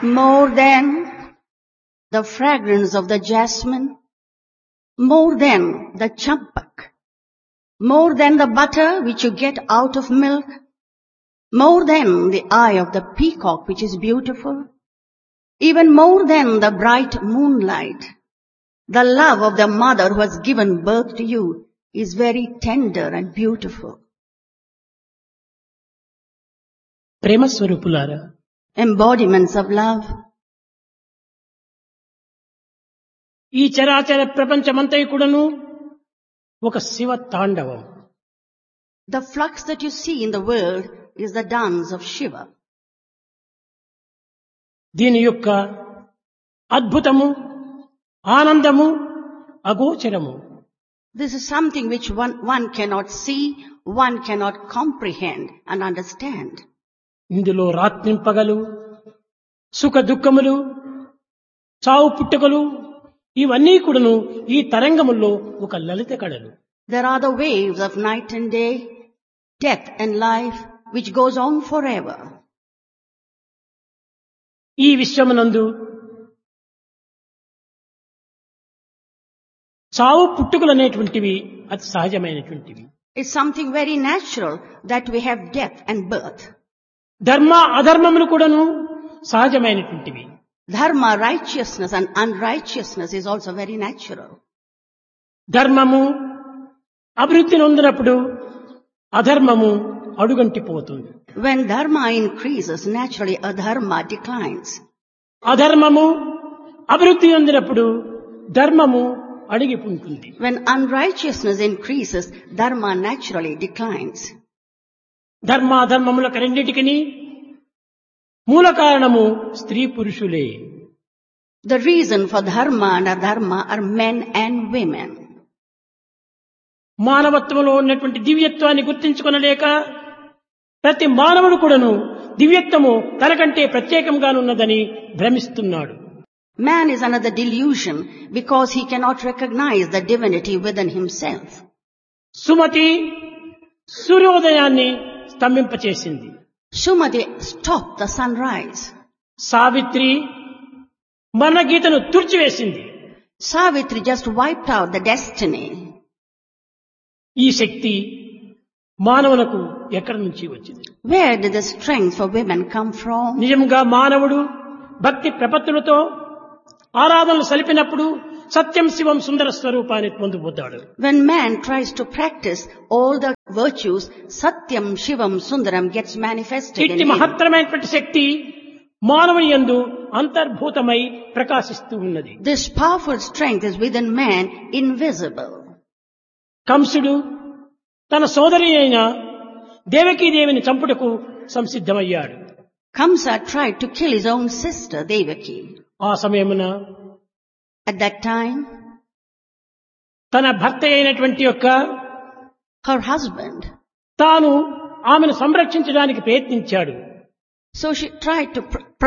more than the fragrance of the jasmine, more than the champak, more than the butter which you get out of milk, more than the eye of the peacock which is beautiful, even more than the bright moonlight, the love of the mother who has given birth to you is very tender and beautiful. ప్రేమ స్వరూపులారా, Embodiments of love. ఈ చరాచర ప్రపంచమంతా కూడాను ఒక శివ తాండవం. The flux that you see in the world is the dance of Shiva. దీని యొక్క అద్భుతము, ఆనందము అగోచరము. This is something which one cannot see, one cannot comprehend and understand. ఇందులో రాత్రింపగలు, సుఖ దుఃఖములు, చావు పుట్టుకలు ఇవన్నీ కూడాను ఈ తరంగముల్లో ఒక లలిత కళలు. There are the waves of night and day, death and life, which goes on forever. ఈ విశ్వమునందు చావు పుట్టుకలు అనేటువంటివి అతి సహజమైనటువంటివి. It's something very natural that we have death and birth. ధర్మ అధర్మములు కూడాను సహజమైనటువంటివి. Dharma, righteousness and unrighteousness is also very natural. ధర్మము అభివృద్ధి నొందినప్పుడు అధర్మము అడుగంటిపోతుంది. When dharma increases, naturally adharma declines. అధర్మము అభివృద్ధి నొందినప్పుడు ధర్మము అడిగిపోతుంది. When unrighteousness increases, dharma naturally declines. ధర్మాధర్మములకు రెండింటికి మూల కారణము స్త్రీ పురుషులే. The reason for dharma and adharma are men and women. మానవత్వంలో ఉన్నటువంటి దివ్యత్వాన్ని గుర్తించుకొనలేక ప్రతి మానవుడు కూడాను దివ్యత్వము తనకంటే ప్రత్యేకంగానున్నదని భ్రమిస్తున్నాడు. Man is under the delusion because he cannot recognize the divinity within himself. Sumathi సూర్యోదయాన్ని స్తంభింపచేసింది. Sumati stopped the sunrise. Savitri మన గీతను తుడిచివేసింది. Savitri just wiped out the destiny. ఈ శక్తి మానవులకు ఎక్కడి నుంచి వచ్చింది? Where did the strength for women come from? నిజంగా మానవుడు భక్తి ప్రపత్తులతో ఆరాధనలు సలిపినప్పుడు సత్యం శివం సుందర స్వరూపాన్ని పొందుతాడు. When man tries to practice all the virtues, Satyam, Shivam, Sundaram gets manifested in ఇట్టి him. మహత్తరమైనటువంటి శక్తి మానవుని యందు అంతర్భూతమై ప్రకాశిస్తూ ఉన్నది. This powerful strength is within man, invisible. కంసుడు తన సోదరి అయిన దేవకీదేవిని చంపుటకు సంసిద్ధమయ్యాడు. Kamsa tried to kill his own sister, Devaki. ఆ సమయమున At that time, తన భర్త అయినటువంటి యొక్క her husband, తాను ఆమెను సంరక్షించడానికి ప్రయత్నించాడు. so he tried to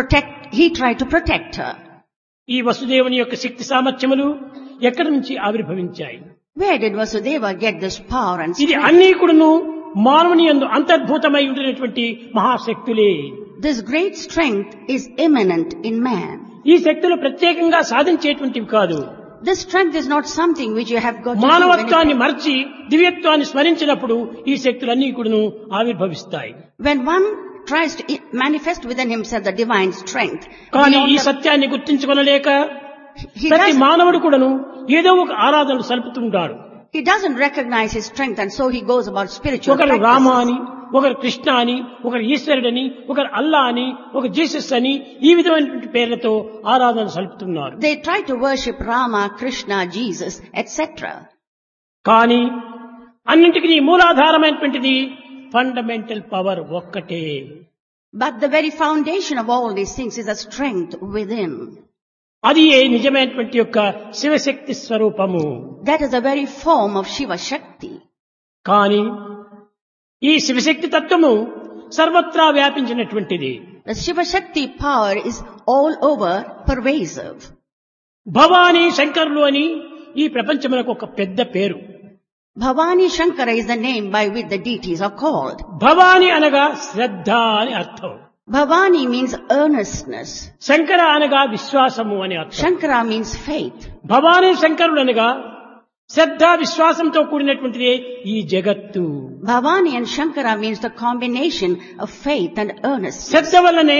protect her. ఈ వసుదేవుని యొక్క శక్తి సామర్థ్యములు ఎక్కడి నుంచి ఆవిర్భవించాయి? Where did Vasudeva get this power and ఇది strength? అన్నీ కూడాను మానవుని యందు అంతర్భూతమై ఉండినటువంటి మహాశక్తులే. This great strength is immanent in man. ఈ శక్తులు ప్రత్యేకంగా సాధించేటువంటివి కాదు. This strength is not something which you have got to do when మానవత్వాన్ని మరచి దివ్యత్వాన్ని స్మరించినప్పుడు ఈ శక్తులన్నీ కూడాను ఆవిర్భవిస్తాయి. when one tries to manifest within himself the divine strength. కానీ ఈ beyond the- సత్యాన్ని గుర్తించుకొనలేక he ప్రతి does- మానవుడు కూడాను ఏదో ఒక ఆరాధనలు సలుపుతుంటాడు. He doesn't recognize his strength and so he goes about spiritual ఒకరు రామ practices. అని, ఒకరు కృష్ణ అని, ఒకరు ఈశ్వరుడని, ఒకరు అల్లా అని, ఒక జీసస్ అని ఈ విధమైనటువంటి పేర్లతో ఆరాధన సలుపుతున్నారు. They try to worship Rama, Krishna, Jesus, etc. కానీ అన్నింటికీ మూలాధారమైనటువంటిది ఫండమెంటల్ పవర్ ఒక్కటే. But the very foundation of all these things is a strength within. అది నిజమైనటువంటి యొక్క శివశక్తి స్వరూపము. That is the very form of Shiva Shakti. కానీ ఈ శివశక్తి తత్వము సర్వత్రా వ్యాపించినటువంటిది. The Shiva Shakti power is all over, pervasive. Bhavani శంకరులు అని ఈ ప్రపంచమునకు ఒక పెద్ద పేరు. Bhavani Shankara is the name by which the deities are called. Bhavani అనగా శ్రద్ధ అని అర్థం. Bhavani means earnestness. శంకర అనగా విశ్వాసము అని అర్థం. Shankara means faith. భవానీ శంకరుడు అనగా శ్రద్ధ విశ్వాసంతో కూడినటువంటిదే ఈ జగత్తు. Bhavani and Shankara means the combination of faith and earnestness. శ్రద్ధ వల్లనే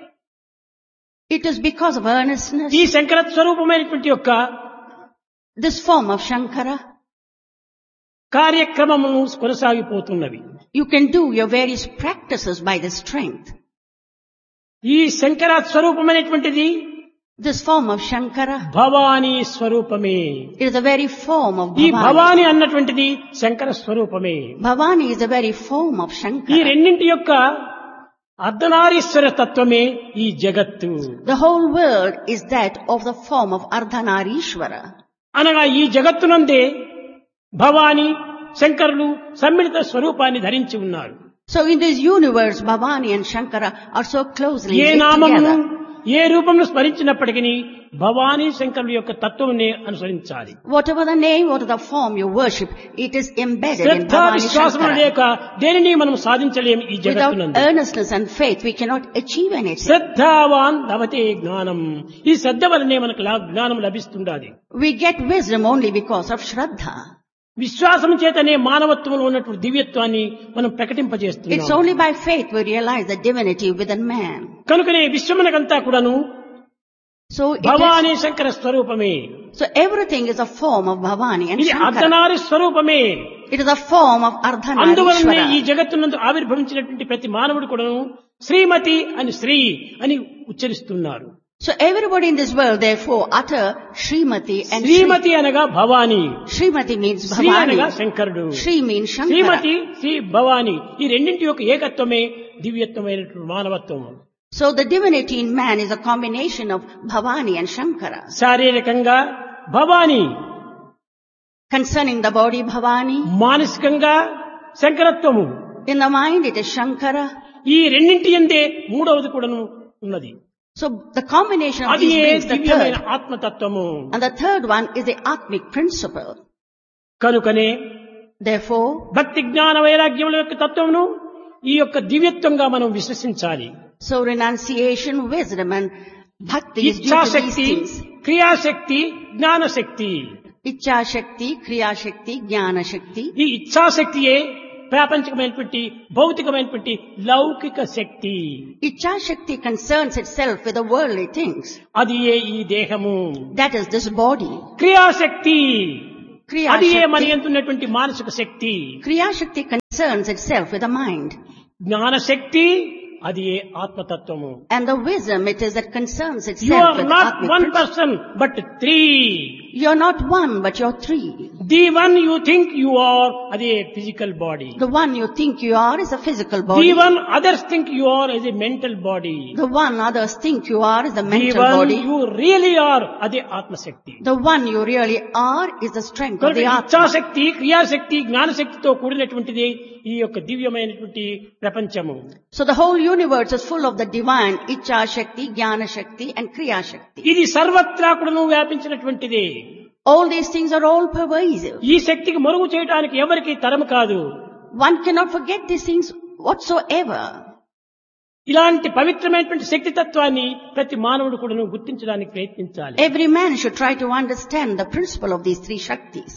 It is because of earnestness, ఈ శంకర స్వరూపమైనటువంటి యొక్క this form of Shankara, కార్యక్రమమును కొనసాగిపోతున్నవి. you can do your various practices by the strength. ఈ Shankara స్వరూపమైనటువంటిది This form of Shankara, Bhavani స్వరూపమే. it is the very form of ఈ Bhavani. Bhavani అన్నటువంటిది శంకర స్వరూపమే. Bhavani is the very form of ఈ Shankara. రెండింటి యొక్క అర్ధనారీశ్వర తత్వమే ఈ జగత్తు. The whole world is that of the form of Ardhanarishvara. అనగా ఈ జగత్తునందే భవానీ శంకరులు సమ్మిళిత స్వరూపాన్ని ధరించి ఉన్నారు. So in this universe, Bhavani and Shankara are so closely A linked నామమును together. ఏ రూపంలో స్మరించినప్పటికీ భవానీ శంకరుల యొక్క తత్వమునే అనుసరించాలి. Whatever the name, whatever the form you worship, it is embedded in Shraddha Bhavani విశ్వాసములు Shankara. లేక దేనిని మనం సాధించలేము ఈ Without జగత్తునందు. earnestness and faith, we cannot achieve anything. శ్రద్ధావాన్ లభతే జ్ఞానం. ఈ శ్రద్ధ వలనే మనకు జ్ఞానం లభిస్తుండాలి. We get wisdom only because of Shraddha. విశ్వాసం చేతనే మానవత్వంలో ఉన్నటువంటి దివ్యత్వాన్ని మనం It's ప్రకటింపజేస్తున్నాం. only by faith we realize the divinity within man. కనుకనే విశ్వమునకంతా కూడాను So భవానీ శంకర స్వరూపమే. everything is a form of Bhavani and ఇది Shankara. అర్ధనారి స్వరూపమే. It is a form of అందువలనే ఈ Ardhanarishvara. జగత్తునందు ఆవిర్భవించినటువంటి ప్రతి మానవుడు కూడాను శ్రీమతి అని శ్రీ అని ఉచ్చరిస్తున్నారు. So everybody in this world therefore utter Srimati and Sri. శ్రీమతి అనగా భవానీ, Srimati means శ్రీ అనగా Bhavani. శంకరుడు. Sri means Shankara. శ్రీమతి శ్రీ భవానీ ఈ రెండింటి యొక్క ఏకత్వమే దివ్యత్వమైనటువంటి మానవత్వం. So the divinity in man is a combination of Bhavani and Shankara. శారీరకంగా Bhavani, Concerning the body, Bhavani. మానసికంగా శంకరత్వము. In the mind, it is Shankara. ఈ రెండింటి యందే మూడవది కూడాను ఉన్నది. So the combination of అది these brings the దివ్యమైన third. ఆత్మతత్వము. And the third one is the Atmic principle. కనుకనే Therefore, భక్తి జ్ఞాన వైరాగ్యముల యొక్క తత్వమును ఈ యొక్క దివ్యత్వంగా మనం విశ్వసించాలి. so renunciation, wisdom and bhakti is due to these ఇచ్ఛాశక్తి, things. క్రియాశక్తి, జ్ఞానశక్తి. Ichha Shakti, Kriya Shakti, Jnana Shakti. ఈ ఇచ్ఛాశక్తియే ప్రాపంచికమైనటువంటి భౌతికమైనటువంటి లౌకిక శక్తి. Ichha Shakti concerns itself with the worldly things. అది ఈ దేహము. That is this body. క్రియాశక్తి Kriya అది మన Shakti, యందున్నటువంటి మానసిక శక్తి. Kriya Shakti concerns itself with the mind. జ్ఞానశక్తి అది ఆత్మతత్వము. And the wisdom, it is that concerns You itself are with not Atmic one principle. person but three. You're not one, but you're three. The one you think you are అది physical body. The one you think you are is a physical The body. one others think you are is a mental body. The one others think you are is the The mental one body. you really are అది ఆత్మశక్తి. The one you really are is the strength of కనుక the Atma. ఇచ్ఛాశక్తి, క్రియాశక్తి, జ్ఞానశక్తితో కూడినటువంటిది ఈ యొక్క దివ్యమైనటువంటి ప్రపంచము. So the whole universe is full of the divine Ichha Shakti, Jnana Shakti and Kriya Shakti. ఇది సర్వత్రా కూడాను వ్యాపించినటువంటిది. All these things are all pervasive. ఈ శక్తికి మరుగు చేయడానికి ఎవరికి తరము కాదు. One cannot forget these things whatsoever. ఇలాంటి పవిత్రమైనటువంటి శక్తి తత్వాన్ని ప్రతి మానవుడు కూడాను గుర్తించడానికి ప్రయత్నించాలి. Every man should try to understand the principle of these three Shaktis.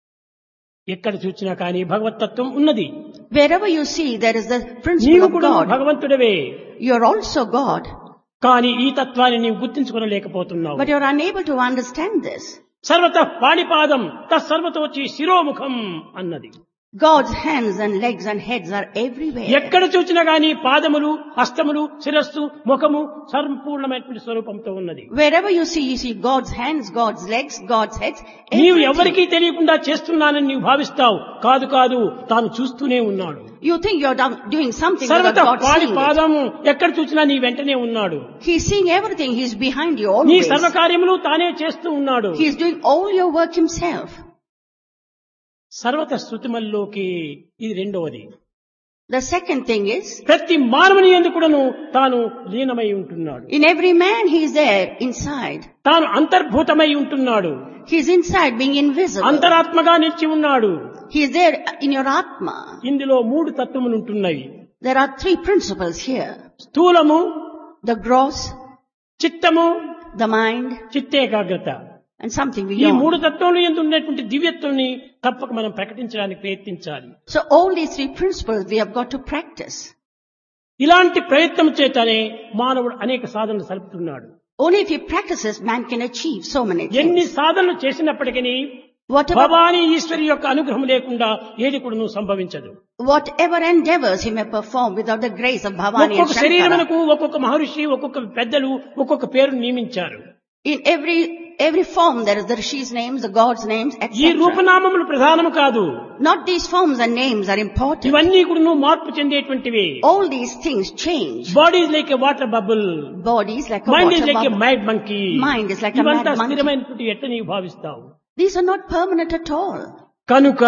ఎక్కడ చూసినా కానీ భగవతత్వం ఉన్నది. Wherever you see, there is the principle నీవు of కూడా God. భగవంతుడవే. You are also God, కానీ ఈ తత్వాన్ని నీవు గుర్తించుకోలేకపోతున్నావు. but you are unable to understand this. సర్వతః పాణిపాదం తత్సర్వతోచి శిరోముఖం అన్నది. God's hands and legs and heads are everywhere. ఎక్కడ చూసినా గానీ పాదములు, హస్తములు, శిరస్సు, ముఖము సంపూర్ణమైనటువంటి స్వరూపంతో ఉన్నది. Wherever you see God's hands, God's legs, God's heads. నీవు everything. ఎవరికీ తెలియకుండా చేస్తున్నానని నీవు భావిస్తావు. కాదు కాదు, తాను చూస్తూనే ఉన్నాడు. You think you're doing something without సర్వతః God seeing it. పాణిపాదము ఎక్కడ చూసినా నీ వెంటనే ఉన్నాడు. He's seeing everything. He's behind you నీ always. సర్వకార్యములు తానే చేస్తూ ఉన్నాడు. He's doing all your work himself. సర్వత శృతిమల్లోకి ఇది రెండవది. The second thing is, ప్రతి మానవుని యందు కూడాను తాను లీనమై ఉంటున్నాడు. in every man he is there inside. తాను అంతర్భూతమై ఉంటున్నాడు. He's inside being invisible. అంతరాత్మగా నిలిచి ఉన్నాడు. He is there in your Atma. ఇందులో మూడు తత్వములు ఉంటున్నాయి. There are three principles here. స్థూలము, the gross, చిత్తము, the mind, చిత్తేకాగ్రత. and something ఈ beyond. మూడు తత్వములు యందు ఉన్నటువంటి దివ్యత్వాన్ని తప్పక మనం ప్రకటించడానికి ప్రయత్నించాలి. So all these three principles we have got to practice. ఇలాంటి ప్రయత్నం చేతనే మానవుడు అనేక సాధనలు సలుపుతున్నాడు. Only if he practices, man can achieve so many ఎన్ని things. సాధనలు చేసినప్పటికీ Whatever భవానీ ఈశ్వరి యొక్క అనుగ్రహం లేకుండా ఏది కూడా సంభవించదు. endeavors he may perform without the grace of Bhavani and ఒక్కొక్క Shankara. శరీరమునకు ఒక్కొక్క మహర్షి, ఒక్కొక్క పెద్దలు ఒక్కొక్క పేరు నియమించారు. In every form there is the Rishi's names, the God's names, ఈ etc. రూపనామములు ప్రధానము కాదు. Not these forms and names are important. ఇవన్నీ కూడా మార్పు చెందేటువంటివి. All these things change. Body is like a water bubble, Body is like a mind is water like a bubble. మైడ్ monkey. Mind is like a ఇవంతా mad monkey. స్థిరమైనటువంటి ఎట్ట నీవు భావిస్తావు. These are not permanent at all. కనుక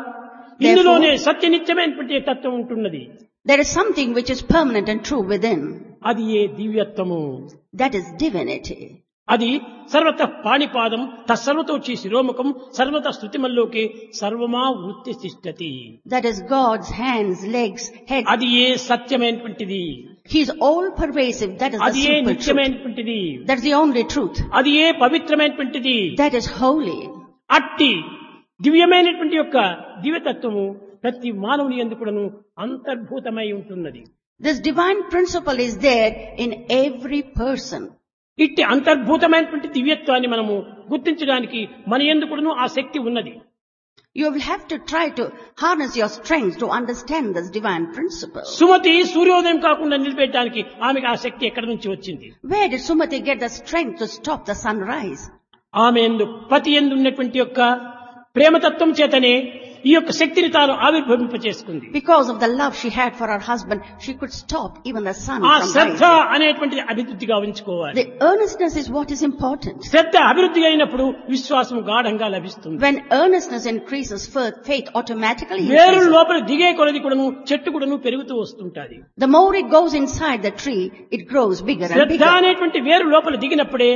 ఇందులోనే సత్యనిత్యమైనటువంటి తత్వం ఉంటున్నది. There is something which is permanent and true within. అది ఏ దివ్యత్వము. That is divinity. అది సర్వత పాణిపాదం తత్సర్వతోచి శిరోముఖం సర్వత స్థుతిమల్లోకి సర్వమా వృత్తి తిష్టతి. That is God's hands, legs, head. అది ఏ సత్యమైనటువంటిది. He is all pervasive. That is the అది ఏ simple truth. నిత్యమైనటువంటిది. That's the only truth. అది ఏ పవిత్రమైనటువంటిది. That is holy. అట్టి దివ్యమైనటువంటి యొక్క దివ్యతత్వము ప్రతి మానవుని యందు కూడాను అంతర్భూతమై ఉంటున్నది. This divine principle is there in every person. ఇట్టి అంతర్భూతమైనటువంటి దివ్యత్వాన్ని మనము గుర్తించడానికి మన యందు కూడాను ఆ శక్తి ఉన్నది. You will have to try to harness your strength to understand this divine principle. Sumathi సూర్యోదయం కాకుండా నిలిపేయడానికి ఆమెకు ఆ శక్తి ఎక్కడి నుంచి వచ్చింది? Where did Sumati get the strength to stop the sunrise? ఆమె యందు పతి యందు ఉన్నటువంటి యొక్క ప్రేమతత్వం చేతనే ఈ యొక్క శక్తిని తాను ఆవిర్భవింపచేసుకుంది. Because of the love she had for her husband, she could stop even the sun ఆ from శ్రద్ధ rising. అనేటువంటిది అభివృద్ధిగా ఉంచుకోవాలి. The earnestness is what is important. శ్రద్ధ అభివృద్ధి అయినప్పుడు విశ్వాసం గాఢంగా లభిస్తుంది. When earnestness increases, faith automatically వేరు increases. లోపల దిగే కొలది కూడాను చెట్టు కూడాను పెరుగుతూ వస్తుంటాది. The more it goes inside the tree, it grows bigger and Shraddha bigger. అనేటువంటి వేరు లోపల దిగినప్పుడే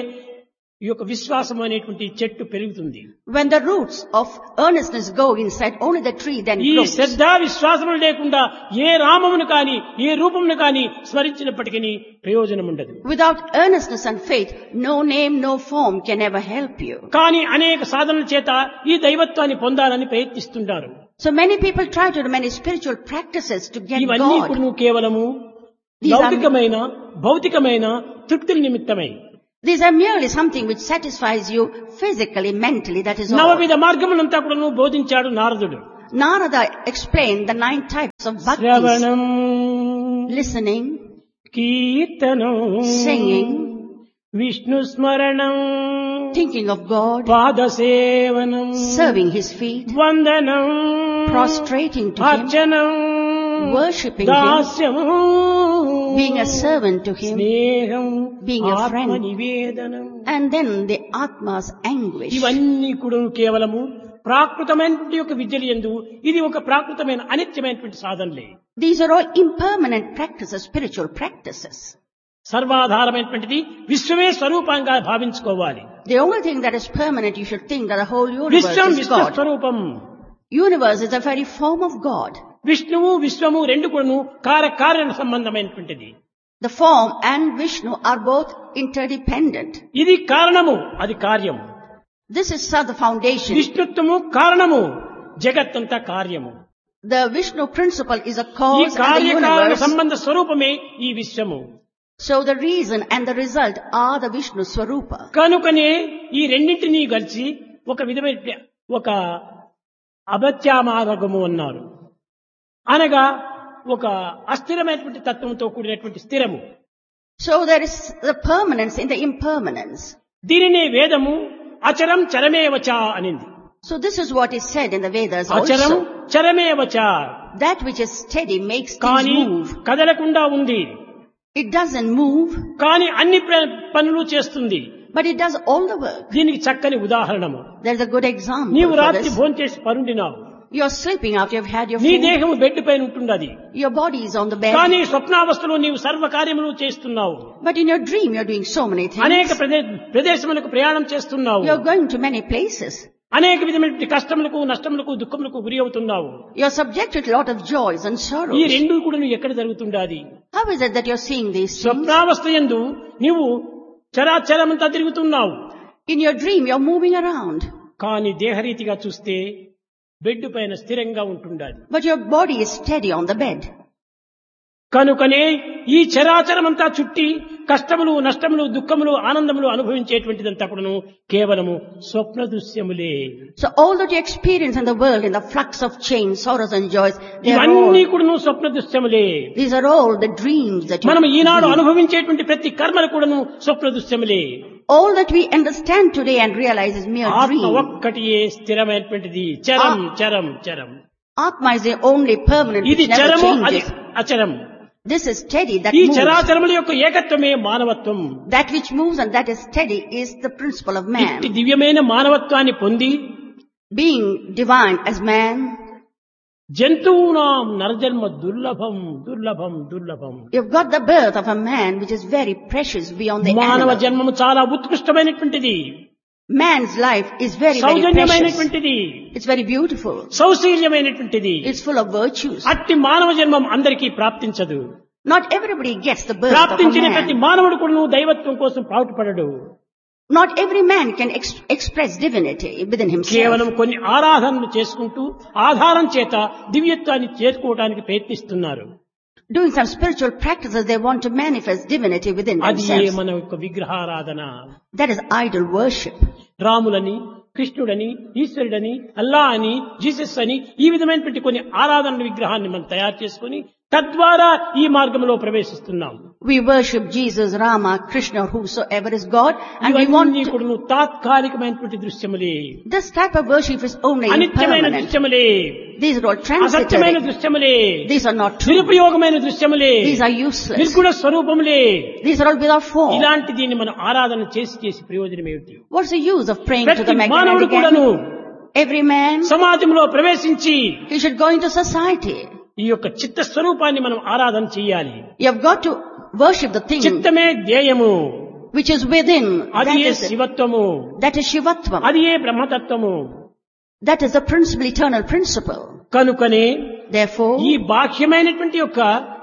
ఈ యొక్క విశ్వాసం అనేటువంటి చెట్టు పెరుగుతుంది. When the roots of earnestness go inside, only the tree then ఈ grows. శ్రద్ధ విశ్వాసములు లేకుండా ఏ రామమును కాని ఏ రూపమును కాని స్మరించినప్పటికీ ప్రయోజనం ఉండదు. Without earnestness and faith, no name, no form can ever help you. కానీ అనేక సాధనల చేత ఈ దైవత్వాన్ని పొందాలని ప్రయత్నిస్తుంటారు. So many people try to do many spiritual practices to get ఇవన్నీ God. కూడా కేవలము లౌకికమైన భౌతికమైన తృప్తుల నిమిత్తమై. These are merely something which satisfies you physically, mentally, that is all. నవవిధ మార్గములంతా కూడా బోధించాడు నారదుడు. Narada explained the 9 types of bhakti. శ్రవణం, Listening, కీర్తనం, singing, విష్ణు స్మరణం, thinking of God, పాదసేవనం, serving His feet, వందనం, prostrating to Him, అర్చనం, worshipping Him, Dasyam, being a servant to Him, స్నేహం, being a friend. ఆత్మనివేదనం. and then the Atma's anguish. ఇవన్నీ కూడా కేవలము ప్రాకృతమైనటువంటి యొక్క విద్యలు యందు ఇది ఒక ప్రాకృతమైన అనిత్యమైనటువంటి సాధనలే. These are all impermanent practices, spiritual practices. సర్వాధారమైనటువంటిది విశ్వమే స్వరూపంగా భావించుకోవాలి. The only thing that is permanent, you should think that the whole universe Vishwam is విశ్వ God. స్వరూపం. Universe is a very form of God. విష్ణువు విశ్వము రెండు కూడాను కార్య సంబంధమైనటువంటిది. The form and Vishnu are both interdependent. ఇది కారణము, అది కార్యము. This is the foundation. విష్ణుత్వము కారణము, జగత్తంతా కార్యము. The Vishnu principle is a ఈ cause and the కార్యకారణ universe. సంబంధ స్వరూపమే ఈ విశ్వము. So the reason and the result are the Vishnu Swarupa. కనుకనే ఈ రెండింటినీ కలిసి ఒక విధమైన ఒక అభత్యామార్గము అన్నారు. అనగా ఒక అస్థిరమైనటువంటి తత్వంతో కూడినటువంటి స్థిరము. So there is the permanence in the impermanence. దీనినే వేదము అచరం చరమేవచ అనింది. So this is what is said in the Vedas అచరం also. చరమేవచ, That which is steady makes కానీ things move. కదలకుండా ఉంది. It doesn't move, కానీ అన్ని పనులు చేస్తుంది. but it does all the work. దీనికి చక్కని ఉదాహరణము. There's a good example నీవు for రాత్రి this. భోంచేసి పరుండినావు. You're sleeping after you've had your నీ food. దేహము బెడ్ పైన ఉంటున్నది. Your body is on the bed. కానీ స్వప్నావస్థలో నీవు సర్వ కార్యములు చేస్తున్నావు. But in your dream, you're doing so many అనేక things. ప్రదేశములకు ప్రయాణం చేస్తున్నావు. You're going to many places. అనేక విధమైనటువంటి కష్టములకు నష్టములకు దుఃఖములకు గురి అవుతున్నావు. You're subjected to a lot of joys and ఈ sorrows. రెండు కూడా నువ్వు ఎక్కడ జరుగుతుండాది? How is it that you're seeing these things? స్వప్నావస్థ యందు నీవు చరాచరమంతా తిరుగుతున్నావు. In your dream, you're moving around. కానీ దేహరీతిగా చూస్తే బెడ్ పైన స్థిరంగా ఉంటుండాలి. But your body is steady on the bed. కనుకనే ఈ చరాచరమంతా చుట్టి కష్టములు నష్టములు దుఃఖములు ఆనందములు అనుభవించేటువంటిదంతా కూడాను కేవలము స్వప్న దృశ్యములే. So all that you experience in the world, in the flux of change, sorrows and joys, ఇవన్నీ కూడాను స్వప్న దృశ్యములే. these are all the dreams that you మనం ఈనాడు dream. అనుభవించేటువంటి ప్రతి కర్మలు కూడాను స్వప్న దృశ్యములే. All that we understand today and realize is mere ఆత్మ dream. ఒక్కటియే స్థిరమైనటువంటిది. చరం చరం చరం. Atma is the only permanent ఇది which never చరము, అది changes. అచరం. This is steady, that ఈ moves. చరాచరముల యొక్క ఏకత్వమే మానవత్వం. That which moves and that is steady is the principle of man. ఇట్టి దివ్యమైన మానవత్వాన్ని పొంది Being divine as man, జంతువునాం నరజన్మ దుర్లభం దుర్లభం దుర్లభం. you've got the birth of a man which is very precious beyond the మానవ animal. జన్మము చాలా ఉత్కృష్టమైనటువంటిది, Man's life is very, very precious. సౌజన్యమైనటువంటిది, It's very beautiful. సౌశీల్యమైనటువంటిది. It's full of virtues. అట్టి మానవ జన్మం అందరికీ ప్రాప్తించదు. Not everybody gets the birth of a ప్రాప్తించిన ప్రతి man. మానవుడు కూడా దైవత్వం కోసం పాటుపడడు. Not every man can express divinity within himself. కేవలం కొన్ని ఆరాధనలు చేసుకుంటూ ఆధారం చేత దివ్యత్వాన్ని చేరుకోవడానికి ప్రయత్నిస్తున్నారు. Doing some spiritual practices, they want to manifest divinity within అది themselves. మన యొక్క విగ్రహారాధన. That is idol worship. రాములని, కృష్ణుడని, ఈశ్వరుడని, అల్లా అని, జీసస్ అని ఈ విధమైనటువంటి కొన్ని ఆరాధన విగ్రహాన్ని మనం తయారు చేసుకుని తద్వారా ఈ మార్గంలో ప్రవేశిస్తున్నాం. We worship Jesus, Rama, Krishna, whosoever is God, and we want ఇవన్నీ to, కూడా తాత్కాలికమైనటువంటి దృశ్యములే, this type of worship is only అనిత్యమైన impermanent. దృశ్యములే, These are all అసత్యమైన transitory. దృశ్యములే, These are not true. నిరుపయోగమైన దృశ్యములే, These are useless. నిర్గుణ స్వరూపములే. These are all without form. ఇలాంటి దీన్ని మనం ఆరాధన చేసి ప్రయోజనం ఏమిటి? What's the use of praying to ప్రతి the మానవుడు magnetic కూడాను Every man, సమాజంలో ప్రవేశించి he should go into society. ఈ యొక్క చిత్త స్వరూపాన్ని మనం ఆరాధన చేయాలి. You have got to worship the thing చిత్తమే ధ్యేయము, which is within. అది ఏ శివత్వము, That is Shivatvam. అది ఏ బ్రహ్మతత్వము. That is the principle, eternal principle. కనుకనే Therefore, ఈ బాహ్యమైనటువంటి యొక్క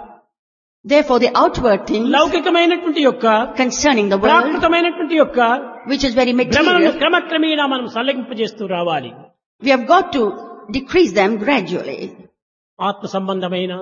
the outward things లౌకికమైనటువంటి యొక్క concerning the world, ప్రాకృతమైనటువంటి యొక్క which is very భ్రమలను material, క్రమక్రమేణా మనం సల్లగింపజేస్తూ రావాలి. we have got to decrease them gradually. ఆత్మ సంబంధమైన,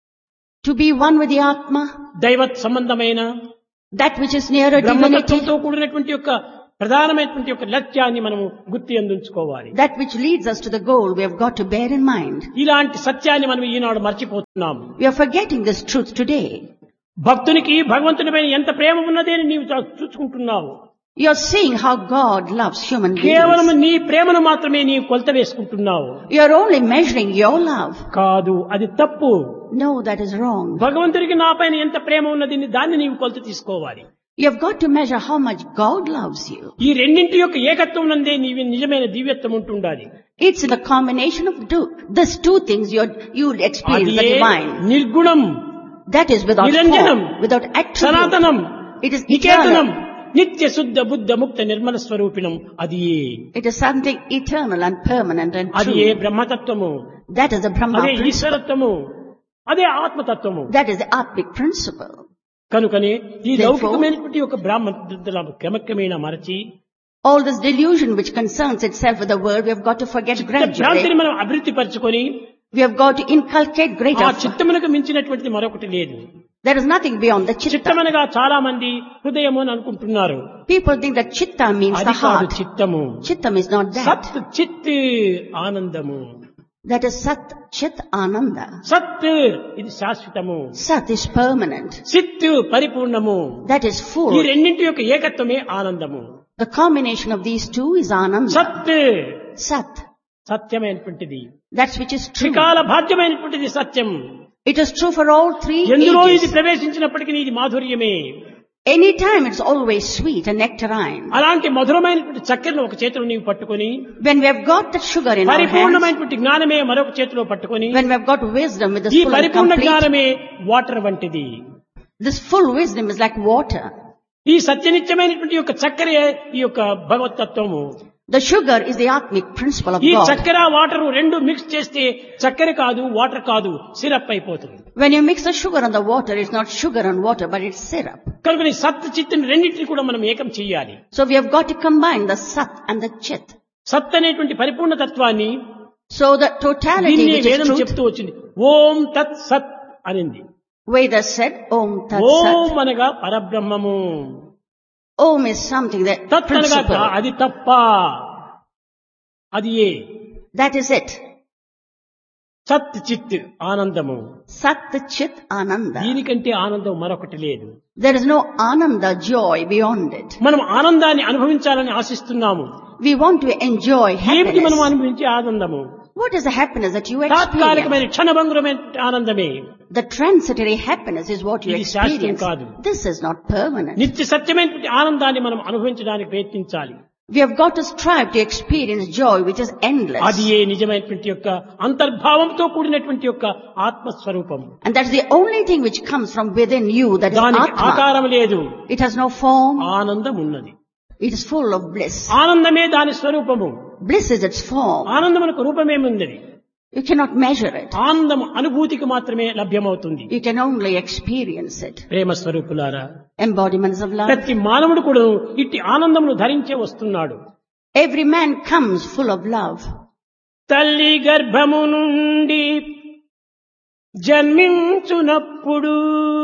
To be one with the Atma, దైవత్ సంబంధమైన, that which is nearer divinity, బ్రహ్మతత్వంతో కూడినటువంటి యొక్క ప్రధానమైనటువంటి యొక్క లక్ష్యాన్ని మనము గుర్తు అందుకోవాలి. that which leads us to the goal, we have got to bear in mind. ఇలాంటి సత్యాన్ని మనం ఈనాడు మర్చిపోతున్నాం. We are forgetting this truth today. భక్తునికి భగవంతునిపైన ఎంత ప్రేమ ఉన్నది అని నీవు చూసుకుంటున్నావు. You are seeing how God loves human కేవలం beings. నీ ప్రేమను మాత్రమే నీవు కొలత వేసుకుంటున్నావు. You are only measuring your love. కాదు, అది తప్పు. No, that is wrong. భగవంతుడికి నాపైన ఎంత ప్రేమ ఉన్నది దాన్ని నీవు కొలత తీసుకోవాలి. You have got to measure how much God loves you. ఈ రెండింటి యొక్క ఏకత్వం నందే నీవు నిజమైన దివ్యత్వం ఉంటుండాలి. It's in the combination of these two things you'll experience the అది divine. నిర్గుణం, That is without నిరంజనం, form, without attribute. సనాతనం, It is నికేతనం, eternal. నిత్య శుద్ధ బుద్ధ ముక్త నిర్మల స్వరూపిణం. అది It is something eternal and permanent and అది ఏ true. బ్రహ్మతత్వము, That is the Brahma అదే principle. ఈశ్వరత్వము, అదే ఆత్మతత్వము. That is the Atmic principle. కనుకనే ఈ Therefore, లౌకికమైనటువంటి ఒక బ్రాహ్మణ క్రమక్రమేణా మరచి all this delusion which concerns itself with the world, we have got to forget భ్రాంతిని gradually. మనం అభివృద్ధి పరచుకొని We have got to inculcate ఆ greater. చిత్తమునకు మించినటువంటిది మరొకటి లేదు. There is nothing beyond the chitta. చిత్తమనగా చాలా మంది హృదయము అని అనుకుంటున్నారు. People think that chitta means అది the కాదు heart. చిత్తము. Chittam is not that. సత్ చిత్ ఆనందము. That is Sat, Chit, Ananda. సత్ ఇది శాశ్వతము, Sat is permanent. చిత్ పరిపూర్ణము. That is ఈ full. రెండింటి యొక్క ఏకత్వమే ఆనందము. The combination of these two is Ananda. సత్ Sat. సత్యమైనటువంటిది, That which is true. త్రికాల బాధ్యమైనటువంటిది సత్యం. It is true for all three ఎందులో ఇది ages. ప్రవేశించినప్పటికీ ఇది మాధుర్యమే. Anytime it's always sweet and nectarine. అలాంటి మధురమైనటువంటి చక్కెరను ఒక చేతిలో నీవు పట్టుకొని, When we have got the sugar in our hands, పరిపూర్ణమైనటువంటి జ్ఞానమే మరొక చేతిలో పట్టుకొని, when we have got wisdom with the ఈ full and పరిపూర్ణ complete, జ్ఞానమే వాటర్ వంటిది. this full wisdom is like water. ఈ సత్యనిత్యమైనటువంటి యొక్క చక్కెరే ఈ యొక్క భగవతత్వము. The sugar is the atmic principle of ఈ God. చక్కెర వాటర్ రెండు మిక్స్ చేస్తే చక్కెర కాదు, వాటర్ కాదు, సిరప్ అయిపోతుంది. When you mix the sugar and the water, it's not sugar and water, but it's syrup. కనుక ఈ సత్ చిత్తుని రెండింటిని కూడా మనం ఏకం చేయాలి. So we have got to combine the sat and the chit. సత్ అనేటువంటి పరిపూర్ణ తత్వాన్ని So the totality దీన్ని which is వేదం truth, చెప్తూ వచ్చింది. ఓం తత్ సత్ అనింది. Vedas said, Om Tat ఓం Sat. అనగా పరబ్రహ్మము, Om is something that తత్ అనగా principle. అది తప్ప, అది ఏ. That is it. సత్ చిత్ ఆనందము. Sat Chit Ananda. దీనికంటే ఆనందం మరొకటి లేదు. There is no Ananda joy beyond it. మనం ఆనందాన్ని అనుభవించాలని ఆశిస్తున్నాము. We want to enjoy ఏమిటి మనం happiness. అనుభవించే ఆనందము? What is the happiness that you experience? తాత్కాలికమైన క్షణభంగురమైన ఆనందమే. The transitory happiness is what you ఇది శాశ్వతం experience. కాదు. This is not permanent. నిత్య సత్యమైన ఆనందాన్ని మనం అనుభవించడానికి ప్రయత్నించాలి. We have got to strive to experience joy which is endless. అది ఏ నిజమైనటువంటి యొక్క అంతర్భావంతో కూడినటువంటి యొక్క ఆత్మస్వరూపం. And that's the only thing which comes from within you, that is దానికి Atma. ఆకారం లేదు, It has no form. ఆనందం ఉన్నది. It is full of bliss. ఆనందమే దాని స్వరూపము. Bliss is its form. ఆనందమునకు రూపమేముంది? You cannot measure it. ఆనందం అనుభూతికి మాత్రమే లభ్యమవుతుంది. You can only experience it. ప్రేమ స్వరూపులారా, Embodiments of love. ప్రతి మానవుడు కూడా ఇట్టి ఆనందమును ధరించే వస్తున్నాడు. Every man comes full of love. తల్లి గర్భము నుండి జన్మించునప్పుడు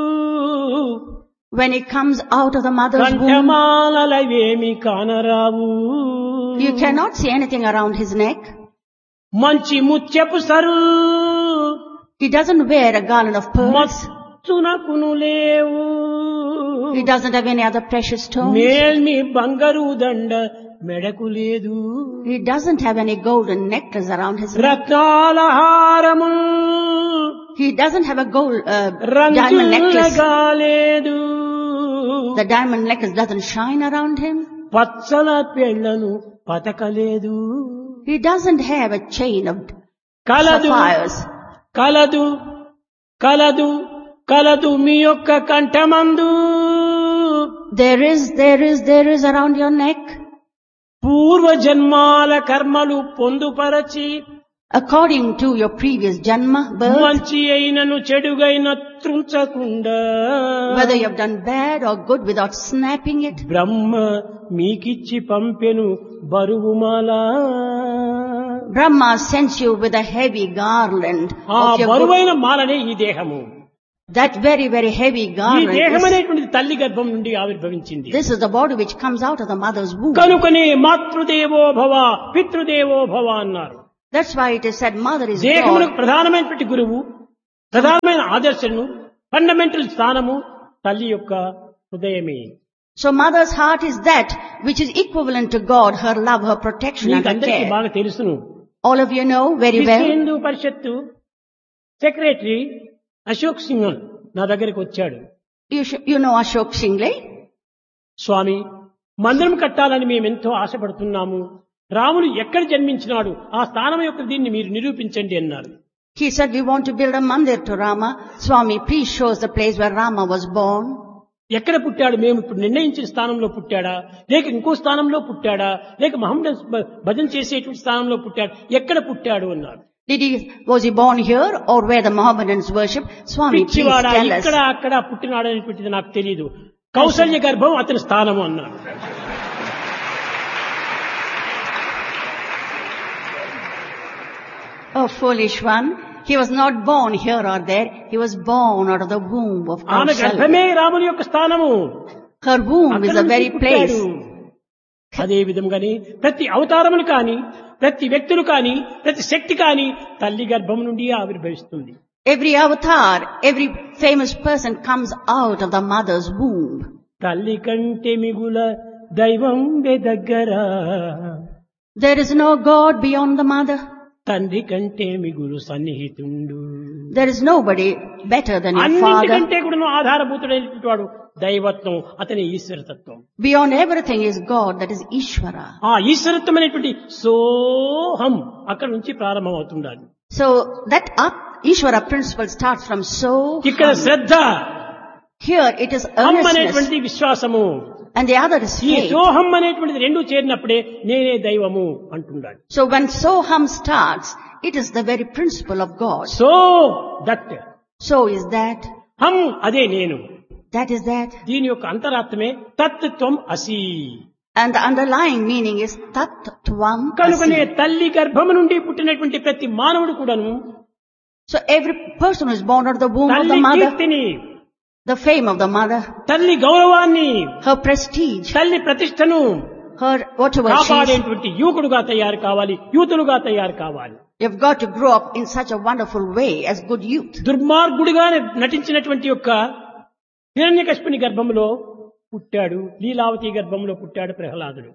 When he comes out of the mother's womb, కంఠమాలవేమి కానరావు. you cannot see anything around his neck. మంచి ముత్యపు sir He doesn't wear a garland of pearls. మచ్చునకును లేవు. He doesn't have any other precious stones. మేల్మి బంగారు దండ మెడకు లేదు. He doesn't have any golden necklace around his neck. రత్నాల హారము He doesn't have a diamond necklace. రంగులగా లేదు. The diamond necklace doesn't shine around him. Pachchala పెళ్లను పతకలేదు. He doesn't have a chain of కలదు sapphires. కలదు కలదు కలదు మీ యొక్క కంఠమందు. There is around your neck. పూర్వ జన్మాల కర్మలు పొందుపరచి According to your previous janma birth, మంచి అయినను చెడుగైన త్రుంచకుండా whether you have done bad or good without snapping it, బ్రహ్మ మీకిచ్చి పంపెను బరువుమాల. Brahma sends you with a heavy garland ఆ of your good. బరువైన మాలనే ఈ దేహము. That very, very heavy ఈ garland దేహం is, అనేటువంటిది తల్లి గర్భం నుండి ఆవిర్భవించింది. this is the body which comes out of the mother's womb. కనుకనే మాతృదేవో భవ పితృదేవో భవ అన్నారు. That's why it is said mother is దేహములకు God. ప్రధానమైనటువంటి గురువు, ప్రధానమైన ఆదర్శను, ఫండమెంటల్ స్థానము తల్లి యొక్క హృదయమే. So mother's heart is that which is equivalent to God, her love, her protection and మీకు her అందరికీ care. బాగా తెలుసును. All of you know very విశ్వ well. హిందూ పరిషత్తు సెక్రటరీ అశోక్ సింఘల్ నా దగ్గరికి వచ్చాడు. You know Ashok Shingle? స్వామి, మందిరం కట్టాలని మేమెంతో ఆశపడుతున్నాము. రాముడు ఎక్కడ జన్మించినాడు, ఆ స్థానం యొక్క దీన్ని మీరు నిరూపించండి అన్నారు. He said, we want to build a mandir to Rama. Swami, please show us the place where Rama was born. ఎక్కడ పుట్టాడు, మేము ఇప్పుడు నిర్ణయించిన స్థానంలో పుట్టాడా, లేక ఇంకో స్థానంలో పుట్టాడా, లేక మహమ్మద్ భజన చేసేటువంటి స్థానంలో పుట్టాడు, ఎక్కడ పుట్టాడు అన్నారు. Was he born here or where the Mohammedans worship? Swami, please పిచ్చివాడా, tell us. ఇక్కడ అక్కడ పుట్టినాడు అనేటువంటిది నాకు తెలియదు. కౌసల్య గర్భం అతని స్థానము అన్నాడు. Oh, foolish one. He was not born here or there. He was born out of the womb of ఆమె Kausalya. గర్భమే రాముని యొక్క స్థానము. Her womb is అక్కడ the very నుంచి place. పుట్టాడు. అదే విధంగానే ప్రతి అవతారములు కాని, ప్రతి వ్యక్తులు కాని, ప్రతి శక్తి కాని తల్లి గర్భం నుండి ఆవిర్భవిస్తుంది. Every avatar, every famous person comes out of the mother's womb. తల్లి కంటే మిగుల దైవం దగ్గర, There is no God beyond the mother. తండ్రి కంటే మిగులు సన్నిహితుండు. There is nobody better than your father. అన్నింటికంటే కూడా ఆధారభూతుడైనటువంటి వాడు దైవత్వం, అతని ఈశ్వరతత్వం. Beyond everything is God, that is Ishvara. ఆ ఈశ్వరత్వం అనేటువంటి సోహం అక్కడ నుంచి ప్రారంభం అవుతుండాలి. So that Ishvara principle starts from so. ఇక్కడ శ్రద్ధ, Here it is అమ్మ earnestness అనేటువంటి విశ్వాసము, and the other is ఈ faith. సోహం అనేటువంటిది రెండు చేరినప్పుడే నేనే దైవము అంటున్నాడు. So when Soham starts, it is the very principle of God. So that So is that, హం అదే నేను. that is that. దీని యొక్క అంతరార్థమే తత్ త్వం అసి. And the underlying meaning is Tat Tvam కనుకనే Asi. తల్లి గర్భము నుండి పుట్టినటువంటి ప్రతి మానవుడు కూడాను So every person who is born out of the womb of the తల్లి mother, కీర్తిని, the fame of the mother, తల్లి గౌరవాన్ని, her prestige, తల్లి ప్రతిష్టను her whatever she is, కాపాడేటువంటి యువకుడుగా తయారు కావాలి, యూతులుగా తయారు కావాలి. you've got to grow up in such a wonderful way as good youth. దుర్మార్గుడిగా నటించినటువంటి యొక్క హిరణ్యకశిపుని గర్భంలో పుట్టాడు, లీలావతి గర్భంలో పుట్టాడు ప్రహ్లాదుడు.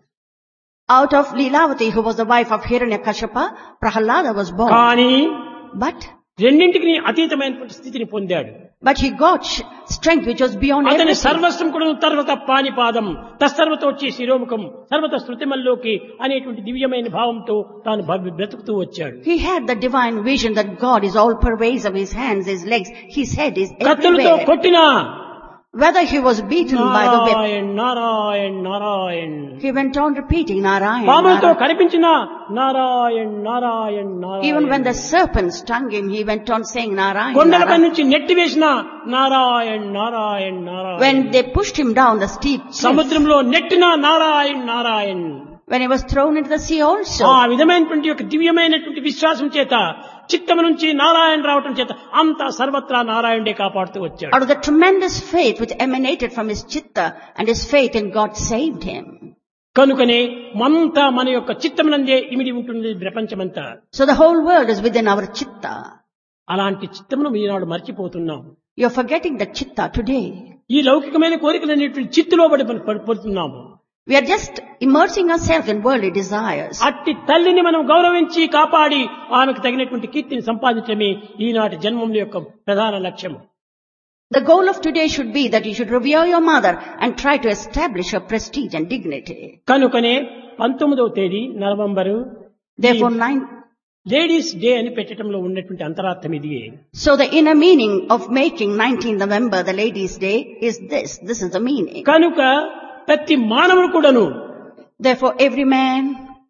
Out of Lilavati, who was the wife of Hiranyakashipa, Prahalada was born. కానీ But రెండింటికి అతీతమైనటువంటి స్థితిని పొందాడు. he got strength which was beyond అతని everything. సర్వస్వం కూడా తర్వత పానిపాదం తస్సర్వత వచ్చి శిరోముఖం సర్వత శృతిమల్లోకి అనేటువంటి దివ్యమైన భావంతో తాను బ్రతుకుతూ వచ్చాడు. He had the divine vision that God is all pervasive, his hands, his legs, his head is కత్తులతో everywhere. కొట్టినా Whether he was beaten by the whip, Narayan Narayan Narayan, he went on repeating Narayan. పాములతో Narayan. కనిపించినా Narayan Narayan Even when Narayan, the serpent stung him, he went on saying Narayan. కొండలపై Narayan. నుంచి నెట్టివేసినా Narayan Narayan Narayan, When they pushed him down the steep cliff, సముద్రంలో నెట్టినా Narayan Narayan, when he was thrown into the sea also, ఆ విధమైనటువంటి యొక్క దివ్యమైనటువంటి విశ్వాసం చేత చిత్తము నుంచి నారాయణ రావటం చేత అంతా సర్వత్రా నారాయణుడే కాపాడుతూ వచ్చాడు. out of the tremendous faith which emanated from his chitta and his faith in God saved him. కనుకనే మనంతా మన యొక్క చిత్తమునందే ఇమిడి ఉంటుంది ప్రపంచమంతా. So the whole world is within our chitta. అలాంటి చిత్తమును ఈనాడు మర్చిపోతున్నాం. You're forgetting the chitta today. ఈ లౌకికమైన కోరికలు అనేటువంటి చిత్తులో పడుతున్నాము. We are just immersing ourselves in worldly desires. అట్టి తల్లిని మనం గౌరవించి కాపాడి ఆమెకు తగినటువంటి కీర్తిని సంపాదించడమే ఈనాటి జన్మం యొక్క ప్రధాన లక్ష్యం. The goal of today should be that you should revere your mother and try to establish her prestige and dignity. కనుకనే 19వ తేదీ నవంబరు Therefore, లేడీస్ డే అని పెట్టడంలో ఉన్నటువంటి అంతరార్థం ఇది. so the inner meaning of making 19th November the Ladies' Day is this. This is the meaning. కనుక ప్రతి మానవుడు కూడాను Therefore, every man,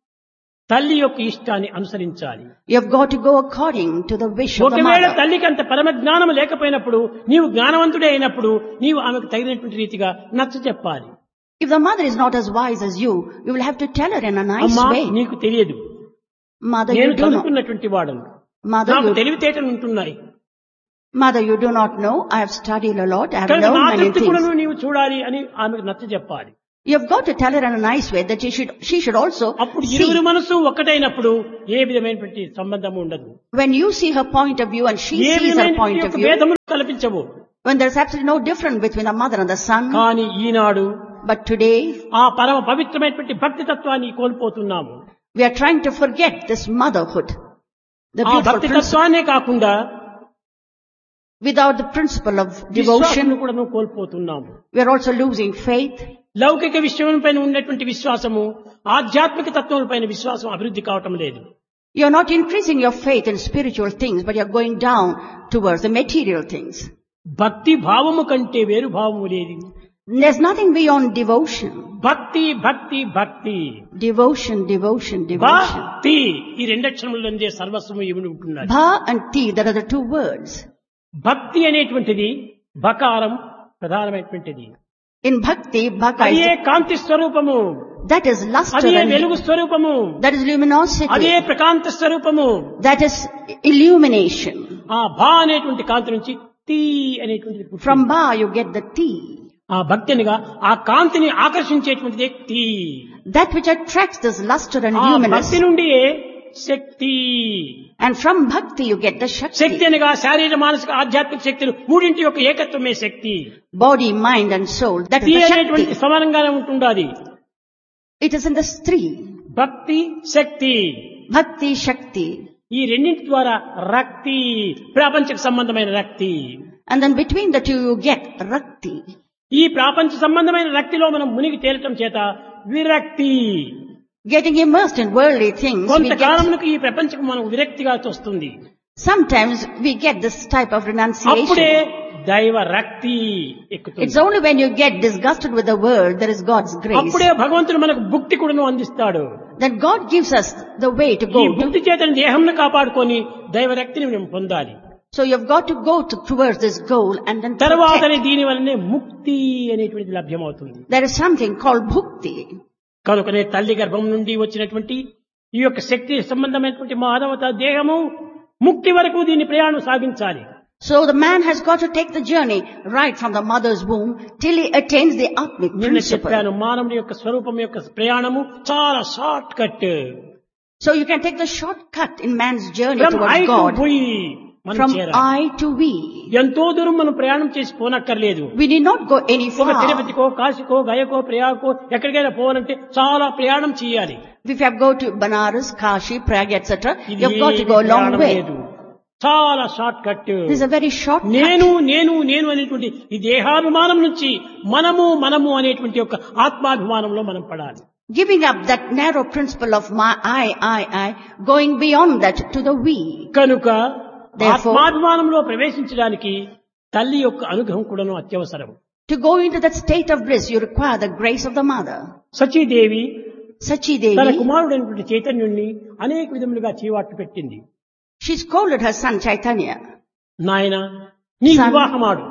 తల్లి యొక్క ఇష్టాన్ని అనుసరించాలి. you have got to go according to the wish of the ఒకవేళ mother. తల్లికి అంత పరమ జ్ఞానం లేకపోయినప్పుడు నీవు జ్ఞానవంతుడే అయినప్పుడు నీవు ఆమెకు తగినటువంటి రీతిగా నచ్చ చెప్పాలి. If the mother is not as wise as you, you will have to tell her in a nice అమ్మా way. నీకు తెలియదు, Mother, నేను you do not. చదువుకున్నటువంటి వాడను, Mother, నాకు you, తెలివితేటలు ఉంటున్నాయి, mother, you do not know. I have studied a lot. I have కనుక known నా many తృప్తి things. కూడా నీవు చూడాలి అని ఆమెకు నచ్చ చెప్పాలి. You have got to tell her in a nice way that she should also అప్పుడు see. ఇరువురు మనసు ఒక్కటైనప్పుడు ఏ విధమైనటువంటి సంబంధం ఉండదు. When you see her point of view and she A sees her point విధమైనటువంటి of యొక్క view, భేదములు కల్పించవు. when there's absolutely no difference between the mother and the son. కానీ ఈనాడు But today, ఆ పరమ పవిత్రమైనటువంటి భక్తి తత్వాన్ని కోల్పోతున్నాము. we are trying to forget this motherhood. The ఆ beautiful భక్తి principle. తత్వాన్నే కాకుండా Without the principle of విశ్వాసం devotion, కూడా కోల్పోతున్నాము. we are also losing faith. లౌకిక విషయం పైన ఉన్నటువంటి విశ్వాసము ఆధ్యాత్మిక తత్వం పైన విశ్వాసం అభివృద్ధి కావటం లేదు. You're not increasing your faith in spiritual things, but you're going down towards the material things. భక్తి భావము కంటే వేరు భావము లేదు. There's nothing beyond devotion. భక్తి భక్తి భక్తి Devotion, devotion, devotion. భక్తి ఈ రెండక్షరములందే సర్వస్వము ఇవి ఉంటున్నది. Bha and ti, that are the two words. భక్తి అనేటువంటిది బకారం ప్రధానమైనటువంటిది. In bhakti, bhaka అదే is, కాంతి స్వరూపము, that is luster అదే and వెలుగు స్వరూపము, that is అదే luminosity, ప్రకాంత స్వరూపము. that is illumination. ఆ భా అనేటువంటి కాంతి నుంచి తీ అనేటువంటిది పుట్టింది. From Ba you get the ti. ఆ భక్తినిగా ఆ కాంతిని ఆకర్షించేటువంటిది తీ. That which attracts this luster and ఆ luminous. భక్తి నుండి శక్తి. And from bhakti you get the Shakti Shakti. అనగా శారీర మానసిక ఆధ్యాత్మిక శక్తులు మూడింటి యొక్క ఏకత్వమే శక్తి. Body, mind and soul. That తీ is the అనేటువంటి Shakti. సమానంగానే ఉంటుండాలి. It is in the three. భక్తి శక్తి Bhakti, Shakti. ఈ రెండింటి ద్వారా రక్తి, ప్రాపంచిక సంబంధమైన రక్తి. And then between the two you get Rakti. ఈ ప్రాపంచ సంబంధమైన రక్తిలో మనం మునిగి తేలటం చేత విరక్తి. Getting immersed in worldly things, we కొంతకాలమునకు ఈ ప్రపంచం మనం విరక్తిగా వస్తుంది. sometimes we get this type of అప్పుడే renunciation. దైవ రక్తి It's ఎక్కుతుంది. only when you get disgusted with the world, there is God's grace. అప్పుడే భగవంతుడు మనకు భుక్తి కూడాను అందిస్తాడు. Then God gives us the way to ఈ go to. భుక్తి చేతని దేహంను కాపాడుకొని దైవ రక్తిని మేము పొందాలి. So you've got to go towards this goal and then తర్వాతనే protect. దీని వల్లనే ముక్తి అనేటువంటిది లభ్యమవుతుంది. There is something called bhukti. కనుకనే తల్లి గర్భం నుండి వచ్చినటువంటి ఈ యొక్క శక్తి సంబంధమైనటువంటి మానవత దేహము ముక్తి వరకు దీని ప్రయాణం సాగించాలి. So the man has got to take the journey right from the mother's womb till he attains the Atmic నిన్న principle. చెప్పాను మానవుని యొక్క స్వరూపం యొక్క ప్రయాణము చాలా short cut. So you can take the shortcut in man's journey from I towards to God. వి మనం From చేరాలి. I to we. ఎంతో దూరం మనం ప్రయాణం చేసి పోనక్కర్లేదు. We need not go any ఒక far. తిరుపతికో కాశీకో గయకో ప్రయాగకో ఎక్కడికైనా పోవాలంటే చాలా ప్రయాణం చేయాలి. If you have to go to Banaras, Kashi, Prague, etc., ఇది you have got to go a long ప్రయాణం way. లేదు. చాలా short cut. This is a very short నేను cut. నేను నేను అనేటువంటి ఈ దేహాభిమానం నుంచి మనము మనము అనేటువంటి ఒక ఆత్మాభిమానంలో మనం పడాలి. Giving up that narrow principle of my I, going beyond that to the we. కనుక Therefore- ఆత్మాభిమానంలో ప్రవేశించడానికి తల్లి యొక్క అనుగ్రహం కూడాను అత్యవసరం. To go into that state of bliss, you require the grace of the mother. Sachidevi Sachi తన Devi, కుమారుడైనటువంటి చైతన్యుణ్ణి అనేక విధములుగా చీవాట్లు పెట్టింది. she scolded her son Chaitanya. నాయన నీ Son. వివాహమాడు,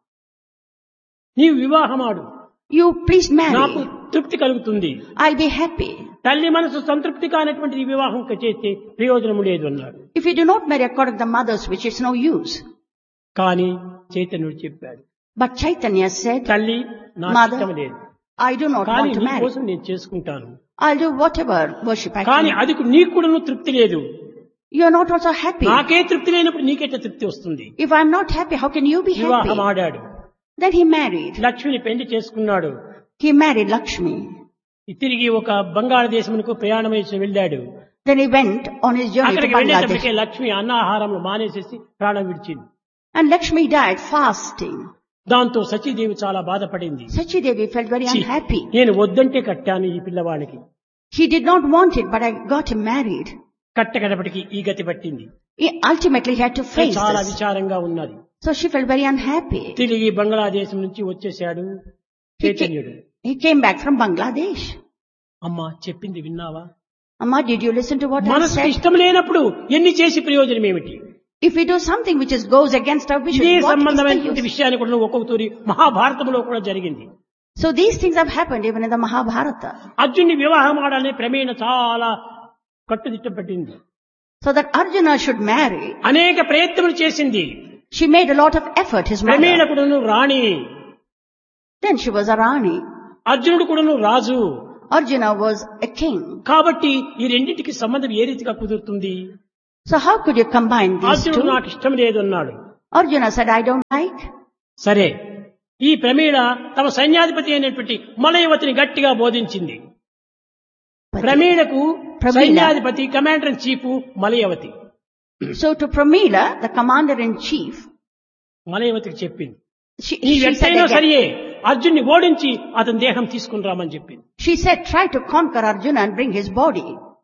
నీవు వివాహమాడు, You please నాకు marry. తృప్తి కలుగుతుంది. I'll be happy. తల్లి మనసు సంతృప్తి కానటువంటి ఈ వివాహం చేస్తే ప్రయోజనం లేదు అన్నాడు. If you do not marry according to the mother's wish, it's no use. కానీ చైతన్యుడు చెప్పాడు, But Chaitanya said, తల్లి నాకు Mother, ఇష్టం లేదు, I do not కానీ want to నీ marry. కోసం నేను చేసుకుంటాను. I'll do whatever worship I కానీ can. అది నీకు కూడా తృప్తి లేదు. You are not also happy. నాకే తృప్తి లేనప్పుడు నీకెట్లా తృప్తి వస్తుంది? If I'm not happy, how can you be వివాహం happy? ఆడాడు, Then he married. లక్ష్మిని పెళ్లి చేసుకున్నాడు. He married Lakshmi. తిరిగి ఒక బంగాళదేశమునకు ప్రయాణమై వెళ్ళాడు. Then he went on his journey to అక్కడికి వెళ్ళేటప్పటికే Bangladesh. లక్ష్మి అన్నాహారంలో మానేసేసి ప్రాణం విడిచింది. And Lakshmi died fasting. దాంతో సచీదేవి చాలా బాధపడింది. Sachi Devi felt very ఛీ, unhappy. నేను వద్దంటే కట్టాను ఈ పిల్లవాడికి, He did not want it, but I got him married. కట్టకడపటికి ఈ గతి పట్టింది. He ultimately had to face చాలా this. విచారంగా ఉన్నది. So she felt very unhappy. తిరిగి బంగ్లాదేశం నుంచి వచ్చేశాడు చైతన్యుడు. He came back from Bangladesh. అమ్మా చెప్పింది విన్నావా? Amma, did you listen to what I మనసుకు said? ఇష్టం లేనప్పుడు ఎన్ని చేసి ప్రయోజనం ఏమిటి? If we do something which goes against our wishes, ఇదే what is the సంబంధమైనటువంటి use? విషయాన్ని కూడా ఒక్కొక్క తూరి మహాభారతంలో కూడా జరిగింది. So these things have happened even in the Mahabharata. అర్జున్ని వివాహం ఆడాలని ప్రమేణ చాలా కట్టుదిట్టం పట్టింది. So that Arjuna should marry, అనేక ప్రయత్నములు చేసింది. she made a lot of effort, his ప్రమేణ mother. కూడాను రాణి, Then she was a Rani. అర్జునుడు కూడాను రాజు. Arjuna was a king. కాబట్టి ఈ రెండింటికి సంబంధం ఏ రీతిగా కుదురుతుంది? So how could you combine these అర్జునుడు two? నాకు ఇష్టం లేదు అన్నాడు. Arjuna said, I don't like. సరే, ఈ ప్రమేణ తమ సైన్యాధిపతి అయినటువంటి మలయవతిని గట్టిగా బోధించింది. But- ప్రమేణకు ప్రమీల. సైన్యాధిపతి commander in chief Malayavati. So to Pramila, the commander-in-chief, మలయవతికి చెప్పింది, she నీవు said ఎంతైనా again, సరియే అర్జున్ని ఓడించి అతని దేహం తీసుకుని రామని చెప్పింది. she said, try to conquer Arjuna and bring his body.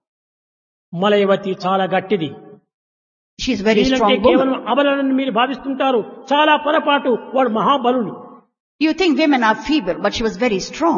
Malayavati చాలా గట్టిది. She is very వీళ్ళంటే strong కేవలం woman. అబలని మీరు భావిస్తుంటారు, చాలా పొరపాటు. వాడు మహాబలుడు. You think women are feeble, but she was very strong.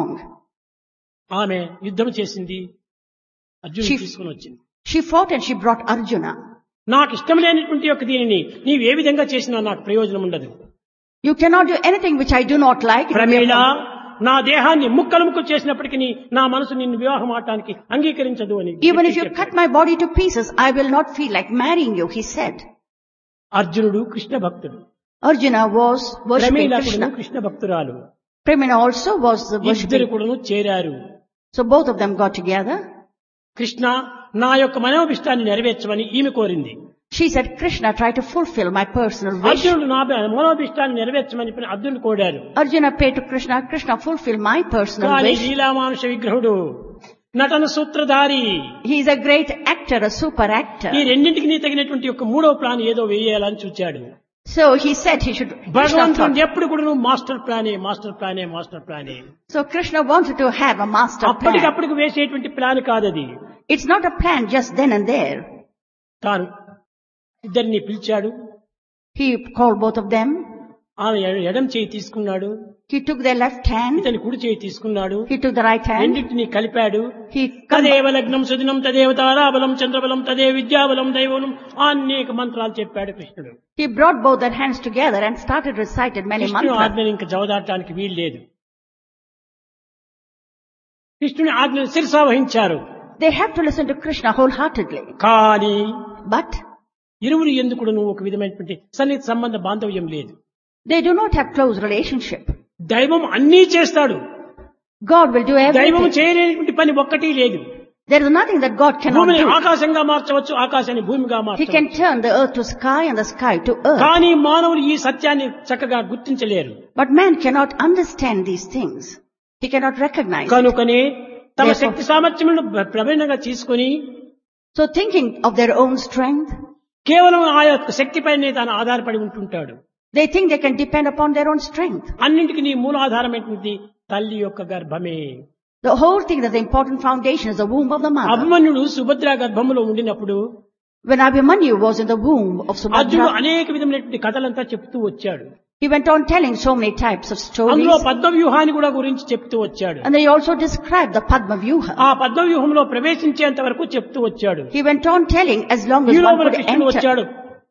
ఆమె యుద్ధం చేసింది, అర్జునుడు She- తీసుకుని వచ్చింది. She fought and she brought Arjuna. నాకు ఇష్టం లేనటువంటి యొక్క దీనిని నీవు ఏ విధంగా చేసినా నాకు ప్రయోజనం ఉండదు. You cannot do anything which I do not like. Pramila, నా దేహాన్ని ముక్కలు ముక్కలు చేసినప్పటికీ నా మనసు నిన్ను వివాహం ఆడటానికి అంగీకరించదు అని Even if you చెప్పాడు. cut my body to pieces, I will not feel like marrying you, he said. అర్జునుడు కృష్ణ భక్తుడు, Arjuna was worshipping Pramila Krishna. కూడా కృష్ణ భక్తురాలు. Pramila also was ఇద్దరు worshipping. కూడాను చేరారు. So both of them got together. Krishna నా యొక్క మనోభిష్టాన్ని నెరవేర్చమని ఈమె కోరింది. She said, Krishna, try to fulfill my personal wish. అర్జునుడు నా మనోభిష్టాన్ని నెరవేర్చమని అర్జునుడు కోరాడు. Arjuna prayed to Krishna, Krishna, fulfill my personal కానీ wish. లీలామానుష విగ్రహుడు, నటన సూత్రధారి, He is a great actor, a super actor. ఈ రెండింటికి తగినటువంటి ఒక మూడో ప్లాన్ ఏదో వేయాలని చూచాడు. So he said he should. Krishna భగవంతుడు thought. ఎప్పుడు కూడా master ప్లానే master ప్లానే master ప్లానే. So Krishna wanted to have a master plan. అప్పటికప్పటికి వేసేటువంటి ప్లాన్ కాదది. It's not a plan just then and there. తాను ఇద్దరిని పిలిచాడు. He called both of them. ఆమె ఎడం చేయి తీసుకున్నాడు, He took their left hand, ఇతని కుడి చేయి తీసుకున్నాడు, he took the right hand, రెండింటిని కలిపాడు. he తదేవ లగ్నం సుదినం తదేవ తారాబలం చంద్రబలం తదేవ విద్యాబలం దైవబలం అనేక మంత్రాలు చెప్పాడు కృష్ణుడు. He brought both their hands together and started recited many కృష్ణుడు mantras. ఆజ్ఞని ఇంకా జవదాటడానికి వీలు లేదు. కృష్ణుని ఆజ్ఞను శిరసా వహించారు. They have to listen to Krishna wholeheartedly. కానీ But ఇరువురు ఎందుకు ఒక విధమైనటువంటి సన్నిహిత సంబంధ బాంధవ్యం లేదు. they do not have close relationship. దైవం అన్నీ చేస్తాడు, God will do దైవం everything. చేయలేనటువంటి పని ఒక్కటి లేదు. There is nothing that God cannot భూమిని do. ఆకాశంగా మార్చవచ్చు, ఆకాశాన్ని భూమిగా He మార్చవచ్చు. can turn the earth to sky and the sky to earth. కానీ మానవులు ఈ సత్యాన్ని చక్కగా గుర్తించలేరు. But man cannot understand these things. He cannot recognize it. కనుకనే తమ Therefore- శక్తి సామర్థ్యములను ప్రవీణంగా తీసుకొని So thinking of their own strength, కేవలం ఆ యొక్క శక్తిపైనే తాను ఆధారపడి ఉంటుంటాడు. they think they can depend upon their own strength. అన్నింటికి నీ మూలాధారమైనటువంటి తల్లి యొక్క గర్భమే. The whole thing, that the important foundation is the womb of the mother. అభిమన్యుడు సుభద్ర గర్భములో ఉండినప్పుడు When Abhimanyu was in the womb of అర్జునుడు Subhadra, అనేక విధమైనటువంటి కథలంతా చెప్తూ వచ్చాడు. he went on telling so many types of stories. అందులో పద్మవ్యూహాన్ని కూడా గురించి చెప్తూ వచ్చాడు. And they also described the Padma Vyuha. ఆ పద్మవ్యూహంలో ప్రవేశించేంత వరకు చెప్తూ వచ్చాడు. He went on telling as long as ఈ one లోపల could కృష్ణుడు enter. వచ్చాడు.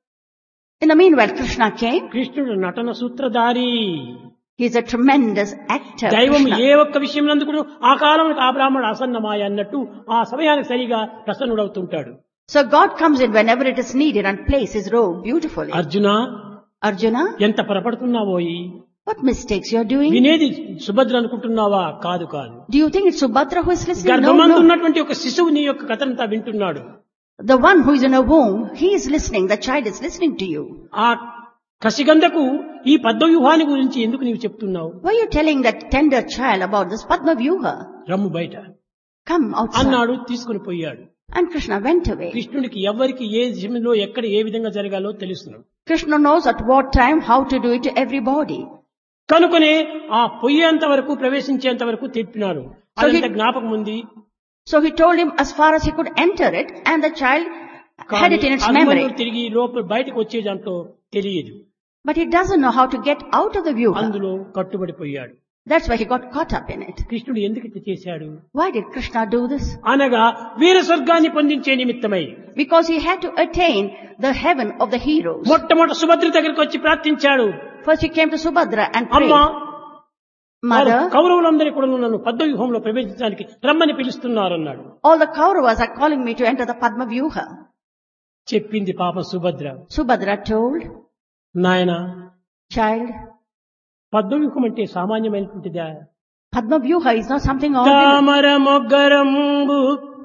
In the meanwhile, Krishna came. కృష్ణుడు నటన సూత్రధారి. He is a tremendous actor. దైవం Krishna. ఏ ఒక్క విషయం నందుకు ఆ కాలంలో ఆ బ్రాహ్మణుడు అసన్నమాయ అన్నట్టు ఆ సమయానికి సరిగా ప్రసన్నుడవుతుంటాడు. So God comes in whenever it is needed and places his role beautifully. Arjuna, Arjuna, ఎంత పొరపడుతున్నావోయి? what mistakes you are doing? వినేది సుభద్ర అనుకుంటున్నావా? కాదు కాదు. Do you think it's Subhadra who is listening? No, గర్భమందు no. ఉన్నటువంటి ఒక శిశువు నీ యొక్క కథంతా వింటున్నాడు. The one who is in a womb, he is listening. The child is listening to you. ఆ కసిగంధకు ఈ పద్మవ్యూహాన్ని గురించి ఎందుకు నీవు చెప్తున్నావు? Why are you telling that tender child about this Padma Vyuha? రమ్ము బయట Come outside. అన్నాడు. తీసుకుని పోయాడు. And Krishna went away. కృష్ణుడికి ఎవరికి ఏ సమయంలో ఎక్కడ ఏ విధంగా జరగాలో తెలుస్తున్నాడు. Krishna knows at what time how to do it to everybody. కనుకనే ఆ పొయ్యేంత వరకు ప్రవేశించేంత వరకు తెప్పినారు. అదంత జ్ఞాపకం ఉంది. So he told him as far as he could enter it, and the child had it in its Abhimanyudu memory. తిరిగి లోపల బయటకు వచ్చే దాంట్లో తెలియదు. But he doesn't know how to get out of the Vyuha. అందులో కట్టుబడిపోయాడు. That's why he got caught up in it. కృష్ణుడు ఎందుకు ఇట్లా చేశాడు Why did Krishna do this? అనగా వీర స్వర్గాన్ని పొందించే నిమిత్తమై. Because he had to attain the heaven of the heroes. మొట్టమొదటి సుభద్ర దగ్గరికి వచ్చి ప్రార్థించాడు. First he came to Subhadra and అమ్మా, prayed, Mother, కౌరవులందరూ కూడా నన్ను పద్మవ్యూహంలో ప్రవేశించడానికి రమ్మని పిలుస్తున్నారన్నాడు. all the Kauravas are calling me to enter the Padma Vyuha. చెప్పింది పాప సుభద్ర. Subhadra told, నాయన, child, పద్మవ్యూహం అంటే సామాన్యమైనటువంటిదా? Padma Vyuha is not something ordinary. తామర మొగ్గరంబు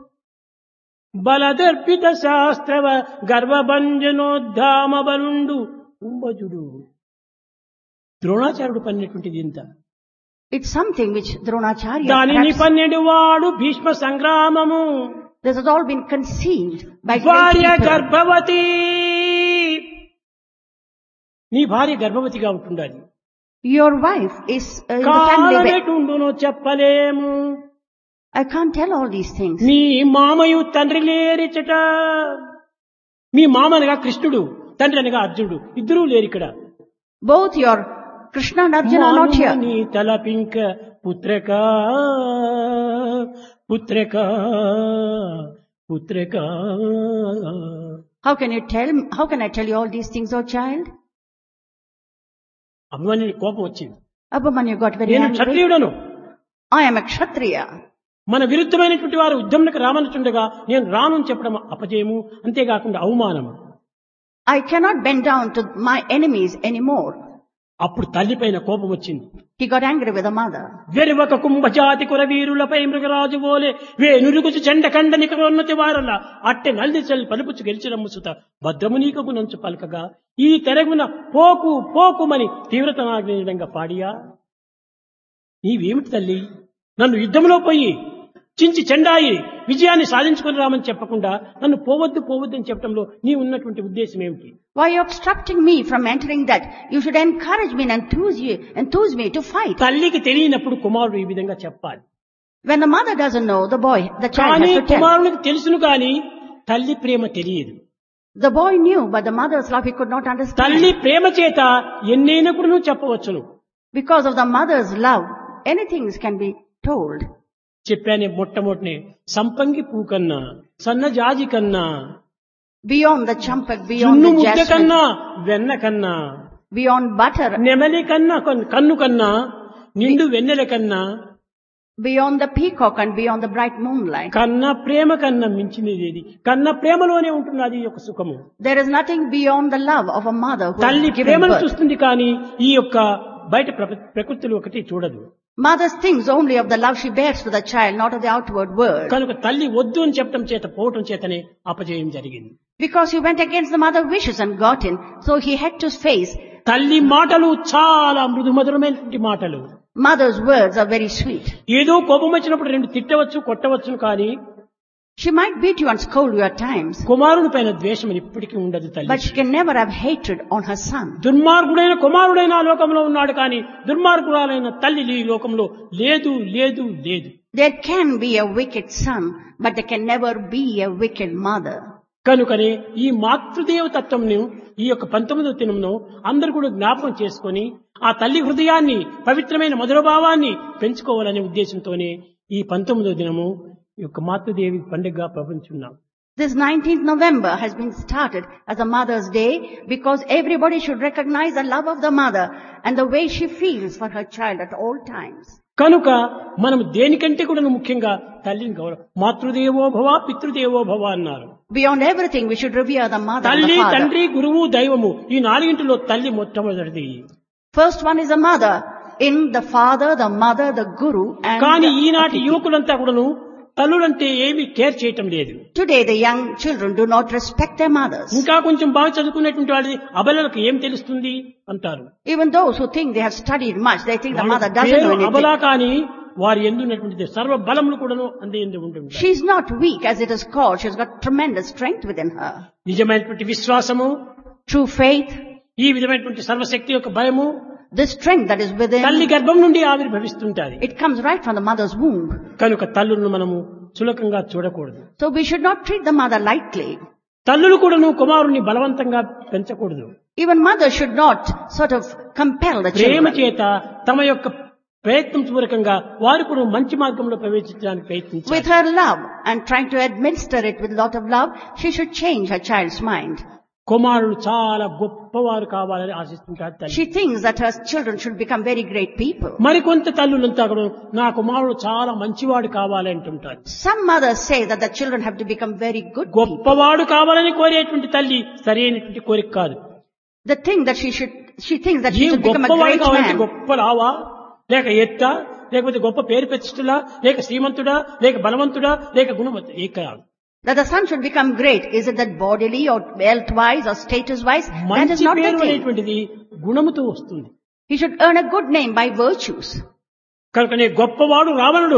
బలదర్పిత శాస్త్రవ గర్వభంజనోద్ధామ బలుండు కుంభజుడు. ద్రోణాచార్యుడు పన్నటువంటిది ఇంత. It's something which Dronacharya దానిని perhaps, పన్నెడు వాడు Bhishma సంగ్రామము. this has all been concealed by great భార్య people. గర్భవతి. నీ భార్య గర్భవతిగా ఉంటుండాలి. Your wife is in the family. కాలనెటుండునో చెప్పలేము. I can't tell all these things. మీ మామయు తండ్రి లేరిచట. మీ మామనగా కృష్ణుడు, తండ్రి అనగా అర్జునుడు, ఇద్దరూ లేరు ఇక్కడ. Both your Krishna and Arjuna are not here. నీ తలపింక పుత్రక పుత్రక పుత్రక. How can I tell you all these things, oh child? అభిమన్యుని కోపం వచ్చింది. Abhimanyu got very నేను angry. క్షత్రియుడను. I am a Kshatriya. మన విరుద్ధమైనటువంటి వారు యుద్ధంలోకి రామనుచుండగా నేను రాను చెప్పడం అపజయము, అంతేకాకుండా అవమానము. I cannot bend down to my enemies anymore. అప్పుడు తల్లిపైన కోపం వచ్చింది. He got angry with the mother. వెరువక కుంభజాతి కురవీరులపై మృగరాజు బోలే వేనురుగుచు చెండకండ నికరోన్నతి వారల అట్టె నల్దిసెల్ పలుపుచు గెలిచిరమ్ము సుత భద్రము నీకకు నంచు పలకగా ఈ తెరగున పోకు పోకుమని తీవ్రతనాగ్నిడంగా పాడియా. నీవేమిటి తల్లి, నన్ను యుద్ధంలో పోయి చించి చెండాయి విజయాన్ని సాధించుకుని రామని చెప్పకుండా నన్ను పోవద్దు పోవద్దు అని చెప్పడంలో నీ ఉన్నటువంటి ఉద్దేశం ఏమిటి? Why are you obstructing me from entering that? You should encourage me and enthuse me to fight. తల్లికి తెలియనప్పుడు కుమారుడు ఈ విధంగా చెప్పాలి. When the mother doesn't know, the child కానీ has to tell. కుమారునికి తెలుసును గాని తల్లి ప్రేమ తెలియదు. The boy knew, but the mother's love he could not understand. తల్లి ప్రేమ చేత ఎన్నైనా కూడా నువ్వు చెప్పవచ్చును. Because of the mother's love, anything can be told. చెప్పానే మొట్టమొదటిని సంపంగి పూ కన్నా సన్న జాజి కన్నా Beyond the champak, beyond జున్ను the ముద్ద jasmine, కన్నా వెన్న కన్నా beyond butter, నెమలి కన్నా కన్ను కన్నా నిండు వెన్నెల కన్నా beyond the peacock and beyond the bright moonlight. కన్న ప్రేమ కన్నా మించినది ఏది? కన్న ప్రేమలోనే ఉంటున్నది ఈ యొక్క సుఖము. There is nothing beyond the love of a mother who తల్లి has given ప్రేమను birth. చూస్తుంది కానీ ఈ యొక్క బయట ప్రకృతిలో ఒకటి చూడదు. Mother thinks only of the love she bears to the child, not of the outward world. కనుక తల్లి వద్దు అని చెప్పడం చేత పోవటం చేతనే అపజయం జరిగింది. Because he went against the mother's wishes and got in, so he had to face. తల్లి మాటలు చాలా మృదుమధురమైనటువంటి మాటలు. Mother's words are very sweet. ఏదో కోపం వచ్చినప్పుడు రెండు తిట్టవచ్చు కొట్టవచ్చును కానీ She might beat you and scold you at times, కుమారుని పైన ద్వేషం ఇప్పటికీ ఉండదు తల్లి. but she can never have hatred on her son. దుర్మార్గుడైన కుమారుడైన ఆ లోకంలో ఉన్నాడు కానీ దుర్మార్గురాలైన తల్లి ఈ లోకంలో లేదు లేదు లేదు. There can be a wicked son, but there can never be a wicked mother. కనుకనే ఈ మాతృదేవ తత్వంను ఈ యొక్క 19వ దినమును అందరూ కూడా జ్ఞాపకం చేసుకొని ఆ తల్లి హృదయాన్ని పవిత్రమైన మధురభావాన్ని పెంచుకోవాలనే ఉద్దేశంతోనే ఈ 19వ దినము ఈ యొక్క మాతృదేవి పండుగగా ప్రపంచున్నాం. This 19th November has been started as a Mother's Day because everybody should recognize the love of the mother and the way she feels for her child at all times. కనుక మనం దేనికంటే కూడా ముఖ్యంగా తల్లిని గౌరవం మాతృదేవో భవ పితృదేవో భవ అన్నారు. Beyond everything, we should revere the mother and తల్లి the father. తండ్రి గురువు దైవము ఈ నాలుగింటిలో తల్లి మొట్టమొదటిది. First one is a mother, in the father, the mother, the guru and కానీ the ఈనాటి Atiti. యువకులంతా కూడాను తల్లులంటే ఏమీ కేర్ చేయటం లేదు. Today the young children do not respect their mothers. ఇంకా కొంచెం బాగా చదువుకునేటువంటి వాళ్ళది అబలలకు ఏం తెలుస్తుంది అంటారు. Even those who think they have studied much, they think the mother doesn't know anything. అబలా కానీ వారి ఎందున్నటువంటి సర్వ బలములు కూడాను అందే ఎందు ఉంటుంది. She is not weak as it is called. She has got tremendous strength within her. నిజమైనటువంటి విశ్వాసము, True faith, ఈ విధమైనటువంటి సర్వశక్తి యొక్క భయము the strength that is within, తల్లి గర్భం నుండి ఆవిర్భవిస్తుంటాది. it comes right from the mother's womb. కనుక తల్లులను మనము చులకంగా చూడకూడదు. So we should not treat the mother lightly. తల్లులు కూడాను కుమారుని బలవంతంగా పెంచకూడదు. Even mothers should not sort of compel the Prema children. చేత తమ యొక్క ప్రయత్నం పూర్వకంగా వారు కూడా మంచి మార్గంలో ప్రవేశించడానికి ప్రయత్నించాలి. With her love and trying to administer it with a lot of love, she should change her child's mind. కుమారుడు చాలా గొప్పవారు కావాలని ఆశిస్తుంటారు తల్లి. She thinks that her children should become very great people. మరికొంత తల్లులంతా కూడా నా కుమారుడు చాలా మంచివాడు కావాలి అంటుంటారు. Some mothers say that the children have to become very good people. గొప్పవాడు కావాలని కోరేటువంటి తల్లి సరైనటువంటి కోరిక కాదు. The thing that she thinks that ఈ she should become a గొప్పవాడు great కావాలంటే man. గొప్ప లావా లేక ఎత్త లేకపోతే గొప్ప పేరు ప్రతిష్టలా లేక శ్రీమంతుడా లేక బలవంతుడా లేక గుణవంతుడా ఏ కాదు. That the son should become great. Is it that bodily or wealth-wise or status-wise? That is మంచి not the పేరు thing. అనేటువంటిది గుణముతో వస్తుంది. He should earn a good name by virtues. కనుకనే గొప్పవాడు రావణుడు,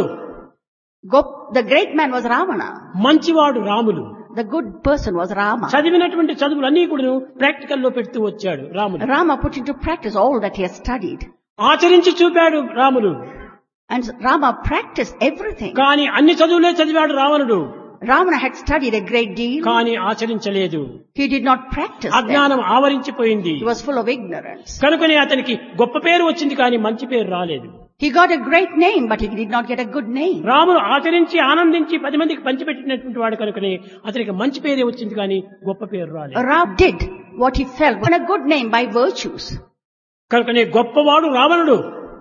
The great man was Ravana. మంచివాడు Ramulu. The good person was Rama. చదివినటువంటి చదువులన్నీ కూడా ప్రాక్టికల్ లో పెడుతూ వచ్చాడు రాముడు. Rama put into practice all that he has studied. ఆచరించి చూపాడు Ramulu. And Rama practiced everything. కానీ అన్ని చదువులే చదివాడు రావణుడు. Ravana had studied a great deal. కానీ ఆచరించలేదు. He did not practice them. అజ్ఞానం ఆవరించిపోయింది. He was full of ignorance. కనుకనే అతనికి గొప్ప పేరు వచ్చింది కానీ మంచి పేరు రాలేదు. He got a great name, but he did not get a good name. రాముడు ఆచరించి ఆనందించి 10 మందికి పంచిపెట్టినటువంటి వాడు కనుకనే అతనికి మంచి పేరే వచ్చింది కానీ గొప్ప పేరు రాలేదు. Ram did what he felt, and a good name by virtues. కనుకనే గొప్పవాడు రావణుడు,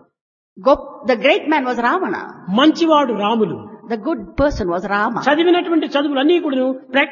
The great man was Ravana. మంచివాడు Ramulu. The good person was Rama. చదివినటువంటి చదువులన్నీ కూడా